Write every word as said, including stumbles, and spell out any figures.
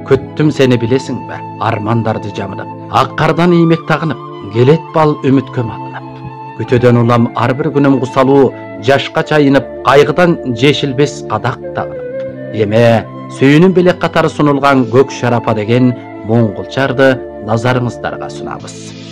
Күттім сені білесің бе, армандарды жамынып, ақ қардан иймек тағынып, келет бал үмітке малынып. Күтөдөн улам ар бир күнүм кусалуу, жашка чайынып, кайгыдан жешилбес кадак тагынып. Эме сүйүнүн белек катары сунулган көк шарапа деген моңголчарды назарыңыздарга сунабыз.